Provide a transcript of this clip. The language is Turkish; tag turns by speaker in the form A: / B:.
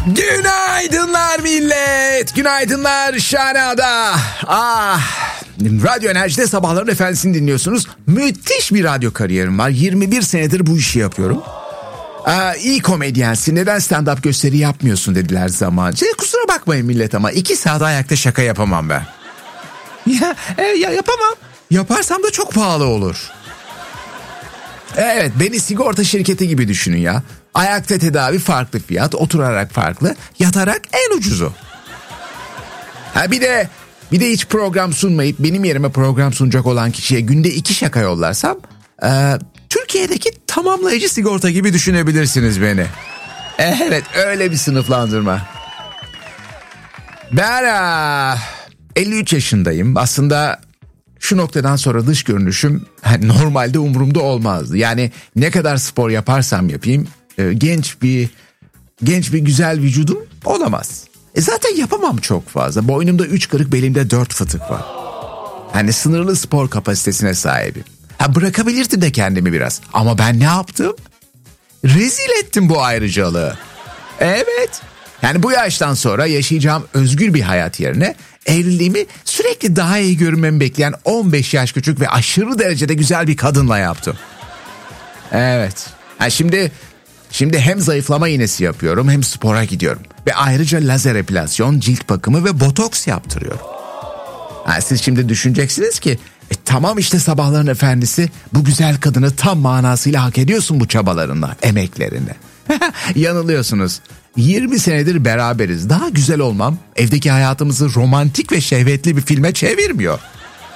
A: Günaydınlar millet. Günaydınlar Şanada. Radyo Enerji'de Sabahların Efendisi'ni dinliyorsunuz. Müthiş bir radyo kariyerim var. 21 senedir bu işi yapıyorum. İyi komedyensin, neden stand-up gösteri yapmıyorsun dediler zamanca. Kusura bakmayın millet ama 2 saat ayakta şaka yapamam ben. Ya yapamam. Yaparsam da çok pahalı olur. Evet, beni sigorta şirketi gibi düşünün ya. Ayakta tedavi farklı fiyat, oturarak farklı, yatarak en ucuzu. Bir de hiç program sunmayıp benim yerime program sunacak olan kişiye günde 2 şaka yollarsam... Türkiye'deki tamamlayıcı sigorta gibi düşünebilirsiniz beni. Evet, öyle bir sınıflandırma. Ben 53 yaşındayım. Aslında şu noktadan sonra dış görünüşüm normalde umurumda olmazdı. Yani ne kadar spor yaparsam yapayım genç bir güzel vücudum olamaz. Zaten yapamam çok fazla. Boynumda 3 kırık, belimde 4 fıtık var. Sınırlı spor kapasitesine sahibim. Bırakabilirdim de kendimi biraz. Ama ben ne yaptım? Rezil ettim bu ayrıcalığı. Evet. Bu yaştan sonra yaşayacağım özgür bir hayat yerine evliliğimi sürekli daha iyi görünmemi bekleyen 15 yaş küçük ve aşırı derecede güzel bir kadınla yaptım. Evet. Şimdi hem zayıflama iğnesi yapıyorum hem spora gidiyorum. Ve ayrıca lazer epilasyon, cilt bakımı ve botoks yaptırıyorum. Siz şimdi düşüneceksiniz ki tamam işte Sabahların Efendisi, bu güzel kadını tam manasıyla hak ediyorsun bu çabalarınla, emeklerine. Yanılıyorsunuz. 20 senedir beraberiz. Daha güzel olmam evdeki hayatımızı romantik ve şehvetli bir filme çevirmiyor.